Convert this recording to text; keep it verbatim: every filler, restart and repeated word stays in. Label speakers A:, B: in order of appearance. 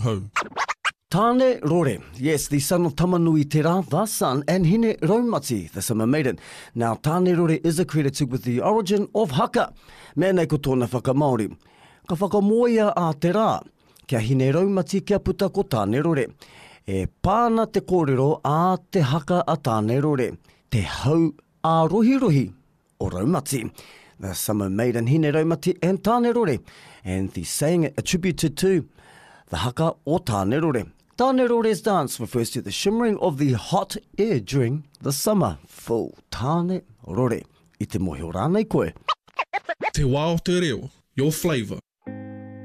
A: hau.
B: Tāne Rore, yes, the son of Tamanui Te Rā, the son, and Hine Raumati, the summer maiden. Now, Tāne Rore is accredited with the origin of haka. Mēnei ko tōna whakamaori. Ka whakamoia a Te Rā, kia Hine Raumati kia puta ko Tāne Rore. E pāna te kōrero a te haka a Tāne Rore, te hau a rohi rohi o Raumati. The summer maiden Hine Raumati and Tāne Rore, and the saying attributed to the haka o Tāne Rore. Tāne Rore's dance refers to the shimmering of the hot air during the summer. Full Tāne Rore. I te mohi o rānei koe.
A: Te wā o te reo, your flavour.